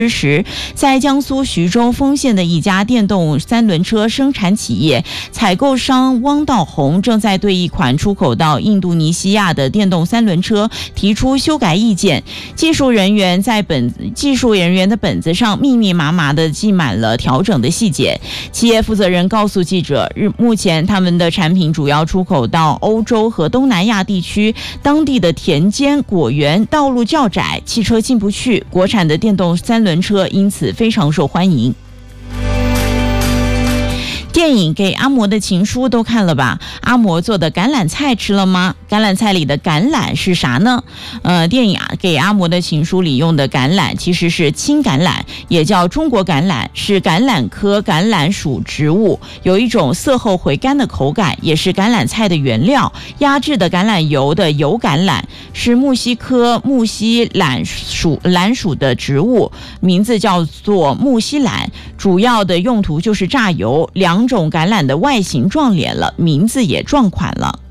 时，在江苏徐州丰县的一家电动三轮车生产企业，采购商汪道红正在对一款出口到印度尼西亚的电动三轮车提出修改意见。技术人员的本子上密密麻麻地记满了调整的细节。企业负责人告诉记者，目前他们的产品主要出口到欧洲和东南亚地区，当地的田间果园道路较窄，汽车进不去，国产的电动三轮车因此非常受欢迎。电影《给阿嬷的情书》都看了吧？阿嬷做的橄榄菜吃了吗？橄榄菜里的橄榄是啥呢？电影《给阿嬷的情书》里用的橄榄其实是青橄榄，也叫中国橄榄，是橄榄科橄榄属植物，有一种色后回甘的口感，也是橄榄菜的原料。压制的橄榄油的油橄榄是木犀科木犀榄属的植物，名字叫做木犀榄，主要的用途就是榨油。两种橄榄的外形撞脸了，名字也撞款了。